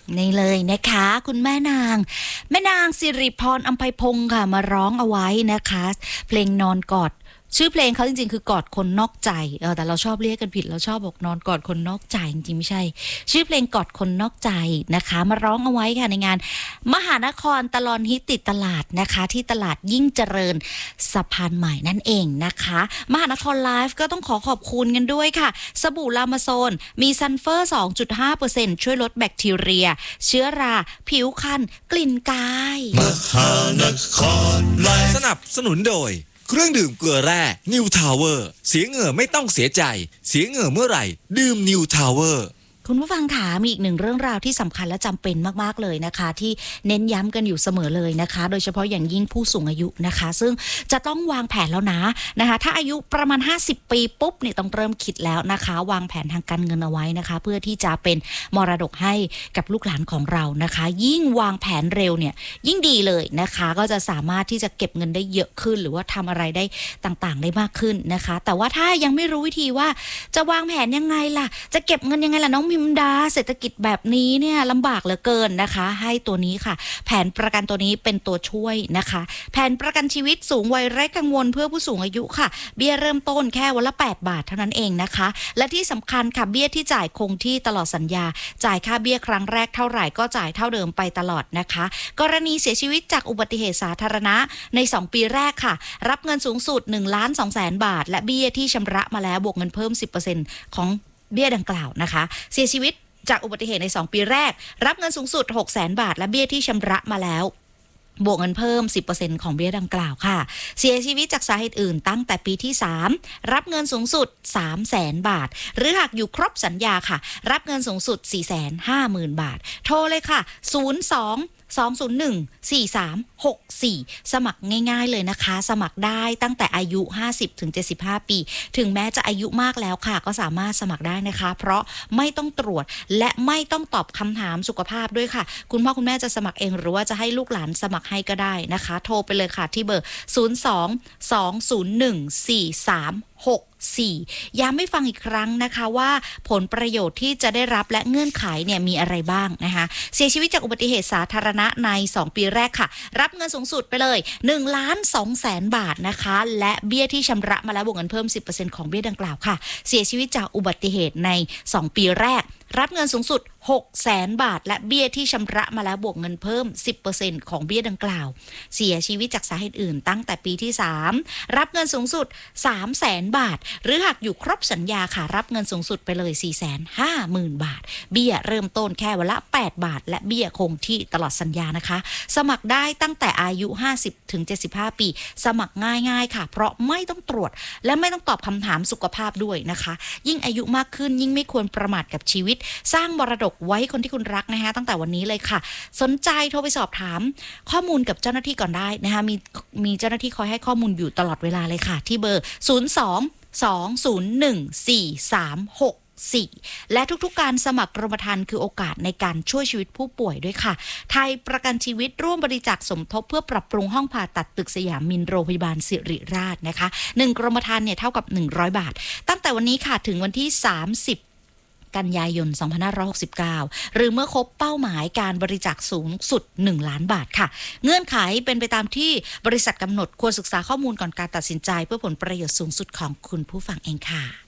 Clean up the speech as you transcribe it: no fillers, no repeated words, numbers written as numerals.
นี่เลยนะคะคุณแม่นางสิริพรอัมไพพงศ์ค่ะมาร้องเอาไว้นะคะเพลงนอนกอดชื่อเพลงเขาจริงๆคือกอดคนนอกใจแต่เราชอบเรียกกันผิดเราชอบบอกนอนกอดคนนอกใจจริงๆไม่ใช่ชื่อเพลงกอดคนนอกใจนะคะมาร้องเอาไว้ค่ะในงานมหานครตลอดฮิตติดตลาดนะคะที่ตลาดยิ่งเจริญสะพานใหม่นั่นเองนะคะมหานครไลฟ์ก็ต้องขอบคุณกันด้วยค่ะสบู่ลามาโซนมีซัลเฟอร์ 2.5% ช่วยลดแบคทีเรียเชื้อราผิวคันกลิ่นกายมหานครไลฟ์สนับสนุนโดยเครื่องดื่มเกลือแร่นิวทาวเวอร์เสียเหงื่อไม่ต้องเสียใจเสียเหงื่อเมื่อไหร่ดื่มนิวทาวเวอร์คุณผู้ฟังค่ะมีอีกหนึ่งเรื่องราวที่สำคัญและจำเป็นมากๆเลยนะคะที่เน้นย้ำกันอยู่เสมอเลยนะคะโดยเฉพาะอย่างยิ่งผู้สูงอายุนะคะซึ่งจะต้องวางแผนแล้วนะคะถ้าอายุประมาณ50ปีปุ๊บเนี่ยต้องเริ่มคิดแล้วนะคะวางแผนทางการเงินเอาไว้นะคะเพื่อที่จะเป็นมรดกให้กับลูกหลานของเรานะคะยิ่งวางแผนเร็วเนี่ยยิ่งดีเลยนะคะก็จะสามารถที่จะเก็บเงินได้เยอะขึ้นหรือว่าทำอะไรได้ต่างๆได้มากขึ้นนะคะแต่ว่าถ้ายังไม่รู้วิธีว่าจะวางแผนยังไงล่ะจะเก็บเงินยังไงล่ะน้องพิมดาเศรษฐกิจแบบนี้เนี่ยลำบากเหลือเกินนะคะให้ตัวนี้ค่ะแผนประกันตัวนี้เป็นตัวช่วยนะคะแผนประกันชีวิตสูงวัยไร้กังวลเพื่อผู้สูงอายุค่ะเบี้ยเริ่มต้นแค่วันละ8 บาทเท่านั้นเองนะคะและที่สำคัญค่ะเบี้ยที่จ่ายคงที่ตลอดสัญญาจ่ายค่าเบี้ยครั้งแรกเท่าไหร่ก็จ่ายเท่าเดิมไปตลอดนะคะกรณีเสียชีวิตจากอุบัติเหตุสาธารณะใน2 ปีแรกค่ะรับเงินสูงสุด 1,200,000 บาทและเบี้ยที่ชำระมาแล้วบวกเงินเพิ่ม 10% ของเบี้ยดังกล่าวนะคะเสียชีวิตจากอุบัติเหตุใน2 ปีแรกรับเงินสูงสุด 600,000 บาทและเบี้ยที่ชำระมาแล้วบวกเงินเพิ่ม 10% ของเบี้ยดังกล่าวค่ะเสียชีวิตจากสาเหตุอื่นตั้งแต่ปีที่3รับเงินสูงสุด 300,000 บาทหรือหากอยู่ครบสัญญาค่ะรับเงินสูงสุด 450,000 บาทโทรเลยค่ะ02-201-4364สมัครง่ายๆเลยนะคะสมัครได้ตั้งแต่อายุ 50-75 ปีถึงแม้จะอายุมากแล้วค่ะก็สามารถสมัครได้นะคะเพราะไม่ต้องตรวจและไม่ต้องตอบคำถามสุขภาพด้วยค่ะคุณพ่อคุณแม่จะสมัครเองหรือว่าจะให้ลูกหลานสมัครให้ก็ได้นะคะโทรไปเลยค่ะที่เบอร์ 02-201-4364ย้ำให้ฟังอีกครั้งนะคะว่าผลประโยชน์ที่จะได้รับและเงื่อนไขเนี่ยมีอะไรบ้างนะคะเสียชีวิตจากอุบัติเหตุสาธารณะใน2 ปีแรกค่ะรับเงินสูงสุดไปเลย 1,200,000 บาทนะคะและเบี้ยที่ชำระมาแล้วบวกเงินเพิ่ม 10% ของเบี้ยดังกล่าวค่ะเสียชีวิตจากอุบัติเหตุใน2 ปีแรกรับเงินสูงสุด 600,000 บาทและเบี้ยที่ชำระมาแล้วบวกเงินเพิ่ม 10% ของเบี้ยดังกล่าวเสียชีวิตจากสาเหตุอื่นตั้งแต่ปีที่3รับเงินสูงสุด 300,000 บาทหรือหากอยู่ครบสัญญาค่ะรับเงินสูงสุดไปเลย 450,000 บาทเบี้ยเริ่มต้นแค่วันละ8 บาทและเบี้ยคงที่ตลอดสัญญานะคะสมัครได้ตั้งแต่อายุ 50-75 ปีสมัครง่ายๆค่ะเพราะไม่ต้องตรวจและไม่ต้องตอบคำถามสุขภาพด้วยนะคะยิ่งอายุมากขึ้นยิ่งไม่ควรประมาทกับชีวิตสร้างมรดกไว้คนที่คุณรักนะคะตั้งแต่วันนี้เลยค่ะสนใจโทรไปสอบถามข้อมูลกับเจ้าหน้าที่ก่อนได้นะคะมีเจ้าหน้าที่คอยให้ข้อมูลอยู่ตลอดเวลาเลยค่ะที่เบอร์ 02-201-4364และทุกๆการสมัครกรมธรรม์คือโอกาสในการช่วยชีวิตผู้ป่วยด้วยค่ะไทยประกันชีวิตร่วมบริจาคสมทบเพื่อปรับปรุงห้องผ่าตัดตึกสยามมินโรงพยาบาลสิริราชนะคะ1 กรมธรรม์เนี่ยเท่ากับ100 บาทตั้งแต่วันนี้ค่ะถึงวันที่30กันยายน 2569 หรือเมื่อครบเป้าหมายการบริจาคสูงสุด 1 ล้านบาทค่ะเงื่อนไขเป็นไปตามที่บริษัทกำหนดควรศึกษาข้อมูลก่อนการตัดสินใจเพื่อผลประโยชน์สูงสุดของคุณผู้ฟังเองค่ะ